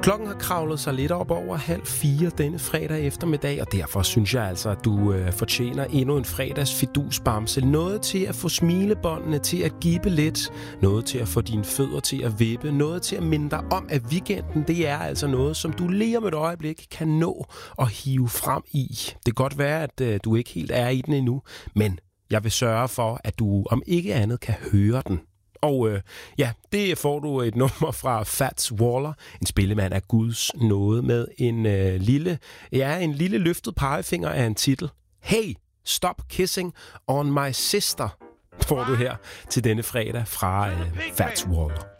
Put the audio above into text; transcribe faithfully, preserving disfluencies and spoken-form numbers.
Klokken har kravlet sig lidt op over halv fire denne fredag eftermiddag, og derfor synes jeg altså, at du øh, fortjener endnu en fredags fidusbamse. Noget til at få smilebåndene til at gippe lidt, noget til at få dine fødder til at vippe, noget til at minde dig om, at weekenden det er altså noget, som du lige om et øjeblik kan nå at hive frem i. Det kan godt være, at øh, du ikke helt er i den endnu, men jeg vil sørge for, at du om ikke andet kan høre den. Og øh, ja, det får du et nummer fra Fats Waller, en spillemand af Guds nåde, med en øh, lille, ja, en lille løftet pegefinger af en titel. Hey, stop kissing on my sister, får du her til denne fredag fra øh, Fats Waller.